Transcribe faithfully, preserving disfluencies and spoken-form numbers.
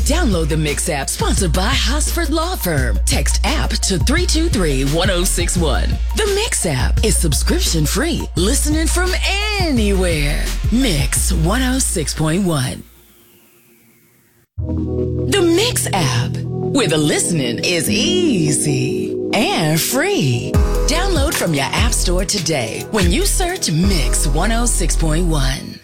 Download the Mix app, sponsored by Hosford Law Firm. Text app to three two three, one oh six one. The Mix app is subscription free, listening from anywhere. Mix one oh six point one. The Mix app, where the listening is easy and free. Download from your app store today when you search Mix one oh six point one.